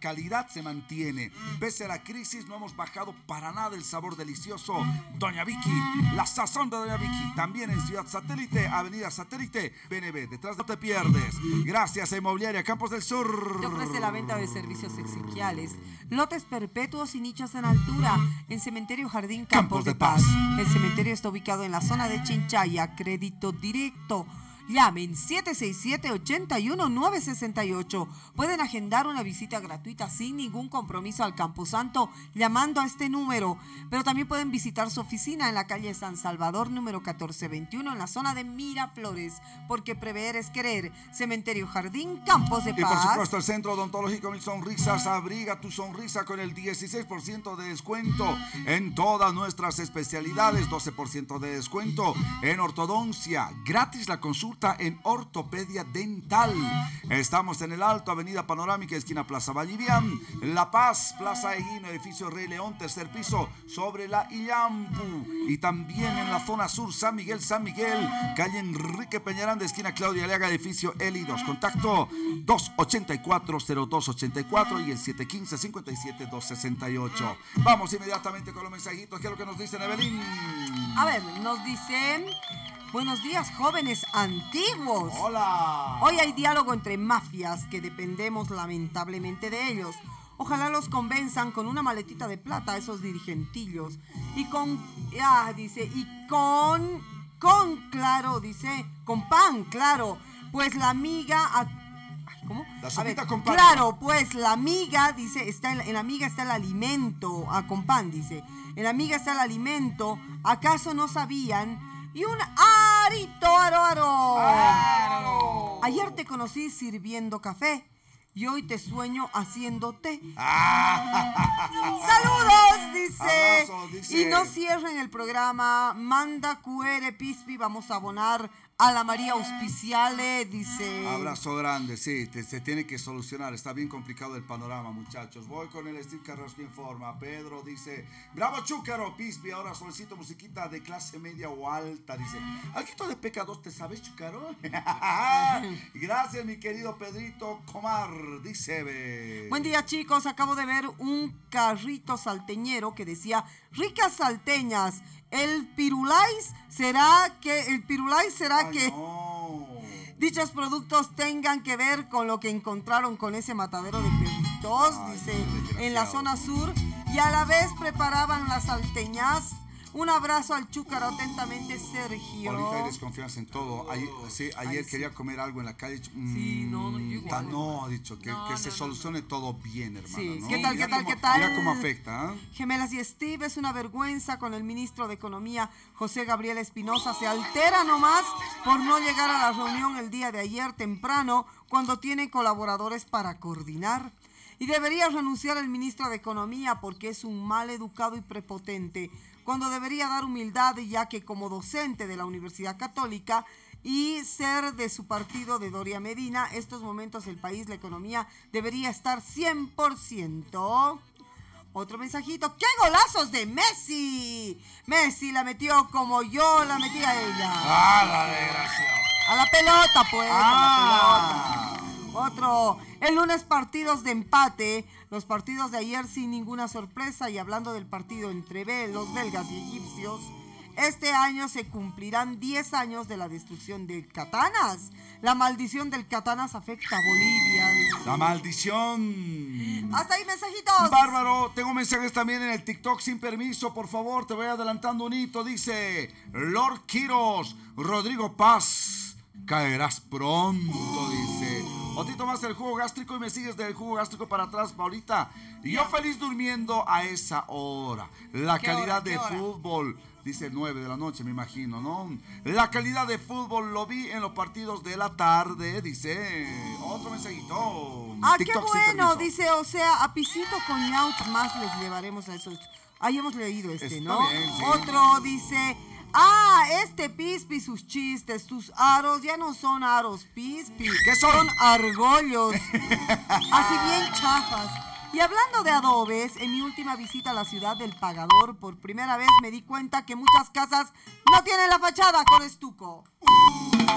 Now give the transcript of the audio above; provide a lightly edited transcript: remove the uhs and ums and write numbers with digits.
calidad se mantiene. Pese a la crisis, no hemos bajado para nada el sabor delicioso. Doña Vicky, la sazón de Doña Vicky, también en Ciudad Satélite, Avenida Satélite, BNB, detrás de No Te Pierdes. Gracias a Inmobiliaria Campos del Sur. Te ofrece la venta de servicios exequiales, lotes perpetuos y nichos en altura, en Cementerio Jardín Campos de Paz. El cementerio está ubicado en la zona de Chinchaya, crédito directo. Llamen 767-81-968. Pueden agendar una visita gratuita sin ningún compromiso al Camposanto llamando a este número. Pero también pueden visitar su oficina en la calle San Salvador, número 1421, en la zona de Miraflores. Porque prever es querer. Cementerio Jardín Campos de Paz. Y por supuesto el Centro Odontológico Mil Sonrisas. Abriga tu sonrisa con el 16% de descuento en todas nuestras especialidades. 12% de descuento en ortodoncia. Gratis la consulta en ortopedia dental. Estamos en el Alto, Avenida Panorámica, esquina Plaza Vallivian, La Paz, Plaza Eguino, edificio Rey León, tercer piso, sobre la Illampu. Y también en la zona sur, San Miguel, calle Enrique Peñaranda, esquina Claudia Leaga, edificio L2. Contacto 284-0284 y el 715-57-268. Vamos inmediatamente con los mensajitos. ¿Qué es lo que nos dicen, Evelyn? A ver, nos dicen: buenos días, jóvenes antiguos. Hola. Hoy hay diálogo entre mafias que dependemos lamentablemente de ellos. Ojalá los convenzan con una maletita de plata a esos dirigentillos. Y con pan, claro. Pues la amiga... ¿Cómo? La sopita con pan. Claro, pues la amiga, dice, en la amiga está el alimento. Con pan, dice. En la amiga está el alimento. ¿Acaso no sabían? Y un aro. Ayer te conocí sirviendo café y hoy te sueño haciendo té. ¡Saludos! Dice. Abrazo, dice. Y no cierren el programa. Manda QR Pispi. Vamos a abonar a la María Auspiciale, dice. Abrazo grande, sí, se tiene que solucionar. Está bien complicado el panorama, muchachos. Voy con el Steve Carrasco en forma. Pedro dice: bravo Chúcaro, Pispi, ahora solicito musiquita de clase media o alta. Dice: ¿algo de Peca 2 te sabes, Chúcaro? Gracias, mi querido Pedrito Comar, dice. Buen día, chicos. Acabo de ver un carrito salteñero que decía: ricas salteñas. ¿El pirulais será que no. dichos productos tengan que ver con lo que encontraron con ese matadero de perritos? Dice, en la zona sur, y a la vez preparaban las salteñas. Un abrazo al Chúcaro, atentamente, Sergio. Ahorita hay desconfianza en todo. Ayer quería comer algo en la calle. Sí, no, igual. No, ha dicho que se solucione todo bien, hermano. Sí. ¿no? ¿Qué tal? Mira cómo afecta. ¿Eh? Gemelas y Steve, es una vergüenza con el ministro de Economía, José Gabriel Espinosa. Se altera nomás por no llegar a la reunión el día de ayer temprano, cuando tiene colaboradores para coordinar. Y debería renunciar el ministro de Economía porque es un mal educado y prepotente, cuando debería dar humildad, ya que como docente de la Universidad Católica y ser de su partido de Doria Medina, estos momentos el país, la economía, debería estar 100%. Otro mensajito: ¡qué golazos de Messi! Messi la metió como yo la metí a ella. ¡Ah, la desgracia! A la pelota, pues, a la pelota. Otro: el lunes partidos de empate, los partidos de ayer sin ninguna sorpresa. Y hablando del partido entre los belgas y egipcios, este año se cumplirán 10 años de la destrucción del Catanas. La maldición del Catanas afecta a Bolivia. La maldición. Hasta ahí, mensajitos. Bárbaro, tengo mensajes también en el TikTok sin permiso, por favor, te voy adelantando un hito. Dice Lord Quiros, Rodrigo Paz, caerás pronto, dice. Otito más el jugo gástrico y me sigues del jugo gástrico para atrás, Paulita. Y yo feliz durmiendo a esa hora. La calidad de fútbol, dice 9 de la noche, me imagino, ¿no? La calidad de fútbol lo vi en los partidos de la tarde, dice. Otro mensajito. TikTok, qué bueno, dice, o sea, a Pisito con Ñauch más les llevaremos a esos. Ahí hemos leído ¿no? Bien, sí. Otro dice: Pispi, sus chistes, sus aros ya no son aros, Pispi. ¿Qué son? Son argollos. Así bien chafas. Y hablando de adobes, en mi última visita a la ciudad del Pagador, por primera vez me di cuenta que muchas casas no tienen la fachada con estuco.